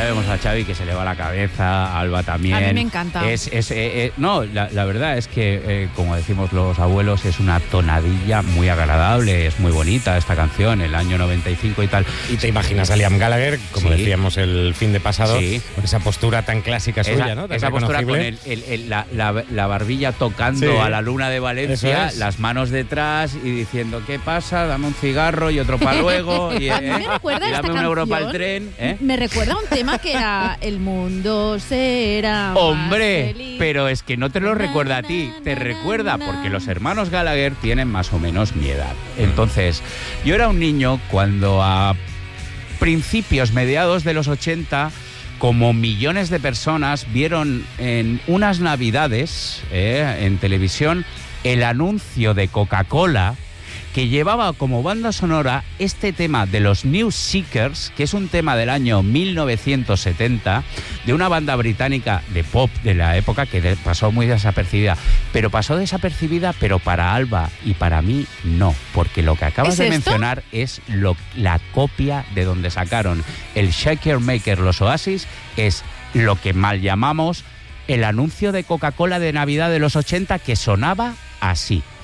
vemos a Xavi que se le va la cabeza, a Alba también. A mí me encanta. No, la verdad es que, como decimos los abuelos, es una tonadilla muy agradable, es muy bonita esta canción, el año 95 y tal. Y te imaginas a Liam Gallagher, como decíamos el fin de pasado, con esa postura tan clásica suya, ¿no? Tan esa postura con la barbilla tocando a la luna de Valencia, las manos detrás y diciendo, ¿qué pasa? Dame un cigarro y otro para luego. Y me recuerda y dame un euro para el tren. Me recuerda a un tema que era El mundo será ¡Hombre! más feliz. Pero es que no te lo recuerda a ti, te recuerda porque los hermanos Gallagher tienen más o menos mi edad. Entonces, yo era un niño cuando a principios, mediados de los 80, como millones de personas vieron en unas navidades en televisión el anuncio de Coca-Cola que llevaba como banda sonora este tema de los New Seekers, que es un tema del año 1970, de una banda británica de pop de la época que pasó muy desapercibida. Pero pasó desapercibida, pero para Alba y para mí no, porque lo que acabas de mencionar es la copia de donde sacaron el Shaker Maker, los Oasis, es lo que mal llamamos el anuncio de Coca-Cola de Navidad de los 80 que sonaba así.